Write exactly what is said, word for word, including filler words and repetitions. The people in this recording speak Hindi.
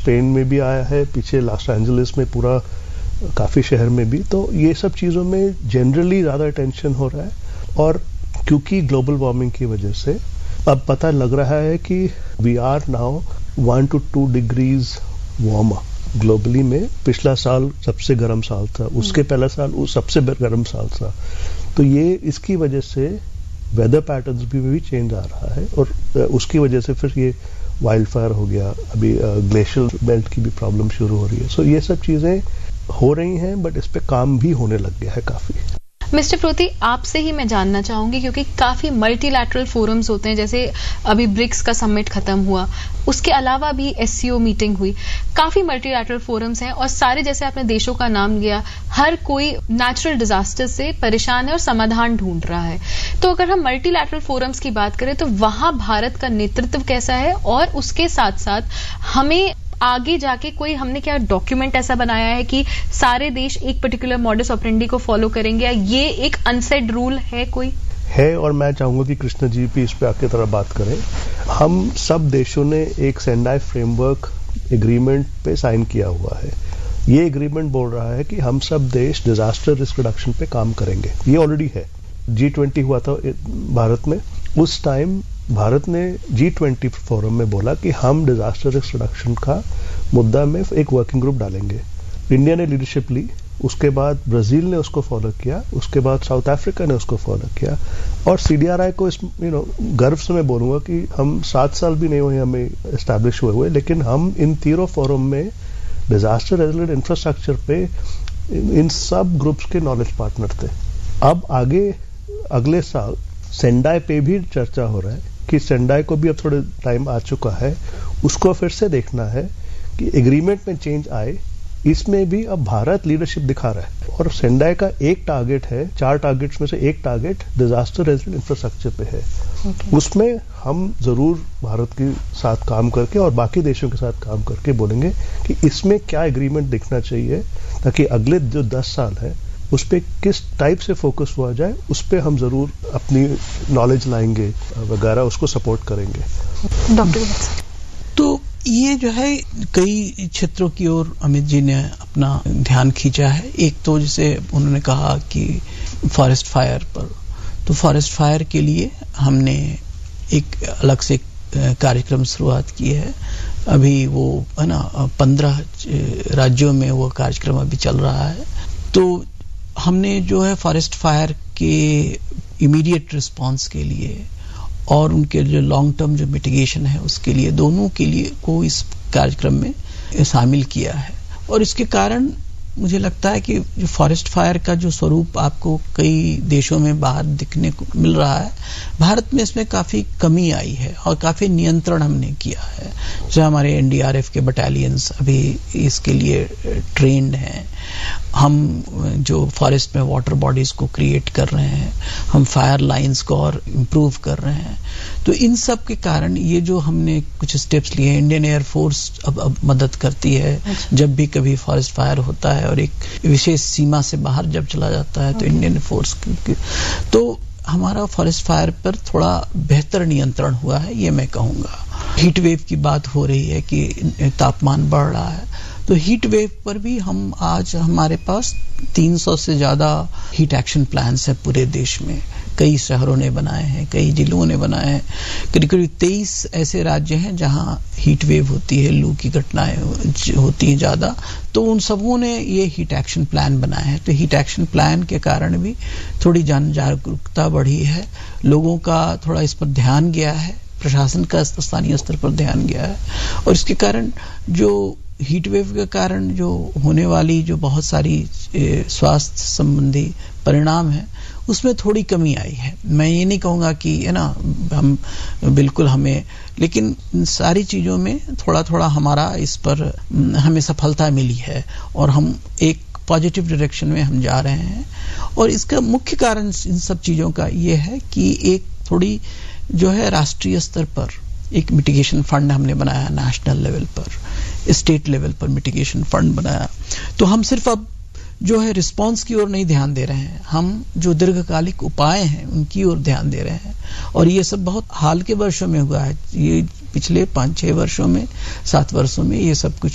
स्पेन में भी आया है, पीछे लॉस एंजलिस में पूरा काफ़ी शहर में भी। तो ये सब चीज़ों में जनरली ज़्यादा टेंशन हो रहा है। और क्योंकि ग्लोबल वार्मिंग की वजह से अब पता लग रहा है कि we are now one two two degrees warmer globally में। पिछला साल सबसे गर्म साल था, उसके पहला साल वो सबसे गर्म साल था। तो ये इसकी वजह से वेदर पैटर्न्स भी भी चेंज आ रहा है, और उसकी वजह से फिर ये वाइल्ड फायर हो गया, अभी ग्लेशियल बेल्ट की भी प्रॉब्लम शुरू हो रही है। सो ये सब चीज़ें हो रही हैं, बट इस पे काम भी होने लग गया है काफ़ी। मिस्टर प्रोती, आपसे ही मैं जानना चाहूंगी, क्योंकि काफी मल्टीलैटरल फोरम्स होते हैं, जैसे अभी ब्रिक्स का समिट खत्म हुआ, उसके अलावा भी एससीओ मीटिंग हुई, काफी मल्टीलैटरल फोरम्स हैं, और सारे, जैसे आपने देशों का नाम लिया, हर कोई नेचुरल डिजास्टर से परेशान है और समाधान ढूंढ रहा है। तो अगर हम मल्टीलैटरल फोरम्स की बात करें तो वहां भारत का नेतृत्व कैसा है, और उसके साथ साथ हमें आगे जाके कोई हमने क्या डॉक्यूमेंट ऐसा बनाया है कि सारे देश एक पर्टिकुलर मॉडस ऑपरेंडी को फॉलो करेंगे, या ये एक अनसेड रूल है कोई है? और मैं चाहूंगा कि कृष्णा जी भी इस पे आके तरह बात करें। हम सब देशों ने एक सेंडाई फ्रेमवर्क एग्रीमेंट पे साइन किया हुआ है। ये एग्रीमेंट बोल रहा है कि हम सब देश डिजास्टर रिस्क रिडक्शन पे काम करेंगे। ये ऑलरेडी है। जी ट्वेंटी हुआ था भारत में, उस टाइम भारत ने जी ट्वेंटी फोरम में बोला कि हम डिजास्टर रिस्क रिडक्शन का मुद्दा में एक वर्किंग ग्रुप डालेंगे। इंडिया ने लीडरशिप ली, उसके बाद ब्राजील ने उसको फॉलो किया, उसके बाद साउथ अफ्रीका ने उसको फॉलो किया, और सीडीआरआई को इस यू नो गर्व से मैं बोलूंगा कि हम सात साल भी नहीं हुए हमें एस्टैब्लिश हुए हुए, लेकिन हम इन तीनों फोरम में डिजास्टर रेजिलिएंट इंफ्रास्ट्रक्चर पे इन सब ग्रुप्स के नॉलेज पार्टनर थे। अब आगे अगले साल सेंडाई पे भी चर्चा हो रहा है कि सेंडाई को भी अब थोड़े टाइम आ चुका है, उसको फिर से देखना है कि एग्रीमेंट में चेंज आए। इसमें भी अब भारत लीडरशिप दिखा रहा है, और सेंडाई का एक टारगेट है, चार टारगेट्स में से एक टारगेट डिजास्टर रेजिलिएंट इंफ्रास्ट्रक्चर पे है। okay. उसमें हम जरूर भारत के साथ काम करके और बाकी देशों के साथ काम करके बोलेंगे कि इसमें क्या एग्रीमेंट दिखना चाहिए, ताकि अगले जो दस साल है उस पर किस टाइप से फोकस हुआ जाए, उस पर हम जरूर अपनी नॉलेज लाएंगे वगैरह, उसको सपोर्ट करेंगे। डॉक्टर तो ये जो है कई क्षेत्रों की ओर अमित जी ने अपना ध्यान खींचा है। एक तो जैसे उन्होंने कहा कि फॉरेस्ट फायर पर, तो फॉरेस्ट फायर के लिए हमने एक अलग से कार्यक्रम शुरुआत की है। अभी वो है ना पंद्रह राज्यों में वो कार्यक्रम अभी चल रहा है। तो हमने जो है फॉरेस्ट फायर के इमीडिएट रिस्पांस के लिए और उनके जो लॉन्ग टर्म जो मिटिगेशन है उसके लिए, दोनों के लिए को इस कार्यक्रम में शामिल किया है। और इसके कारण मुझे लगता है कि जो फॉरेस्ट फायर का जो स्वरूप आपको कई देशों में बाहर दिखने को मिल रहा है, भारत में इसमें काफी कमी आई है और काफी नियंत्रण हमने किया है। जो हमारे एनडीआरएफ के बटालियंस अभी इसके लिए ट्रेंड हैं, हम जो फॉरेस्ट में वाटर बॉडीज को क्रिएट कर रहे हैं, हम फायर लाइंस को और इम्प्रूव कर रहे हैं। तो इन सब के कारण ये जो हमने कुछ स्टेप्स लिए, इंडियन एयरफोर्स अब अब मदद करती है। अच्छा। जब भी कभी फॉरेस्ट फायर होता है और एक विशेष सीमा से बाहर जब चला जाता है तो इंडियन फोर्स, तो हमारा फॉरेस्ट फायर पर थोड़ा बेहतर नियंत्रण हुआ है, ये मैं कहूँगा। हीट वेव की बात हो रही है कि तापमान बढ़ रहा है, तो हीट वेव पर भी हम आज हमारे पास तीन सौ से ज्यादा हीट एक्शन प्लान्स है पूरे देश में। कई शहरों ने बनाए हैं, कई जिलों ने बनाए हैं। करीब करीब तेईस ऐसे राज्य हैं जहां हीट वेव होती है, लू की घटनाएं होती हैं ज्यादा, तो उन सबों ने ये हीट एक्शन प्लान बनाए हैं। तो हीट एक्शन प्लान के कारण भी थोड़ी जन जागरूकता बढ़ी है, लोगों का थोड़ा इस पर ध्यान गया है, प्रशासन का स्थानीय स्तर पर ध्यान गया है, और इसके कारण जो हीट वेव के कारण जो होने वाली जो बहुत सारी स्वास्थ्य संबंधी परिणाम है उसमें थोड़ी कमी आई है। मैं ये नहीं कहूँगा कि है ना हम बिल्कुल हमें, लेकिन सारी चीज़ों में थोड़ा थोड़ा हमारा इस पर हमें सफलता मिली है और हम एक पॉजिटिव डायरेक्शन में हम जा रहे हैं। और इसका मुख्य कारण इन सब चीज़ों का ये है कि एक थोड़ी जो है राष्ट्रीय स्तर पर एक मिटिगेशन फंड हमने बनाया, नेशनल लेवल पर, स्टेट लेवल पर मिटिगेशन फंड बनाया। तो हम सिर्फ अब जो है रिस्पांस की ओर नहीं ध्यान दे रहे हैं, हम जो दीर्घकालिक उपाय हैं उनकी ओर ध्यान दे रहे हैं। और ये सब बहुत हाल के वर्षों में हुआ है, ये पिछले पाँच छह वर्षों में, सात वर्षों में ये सब कुछ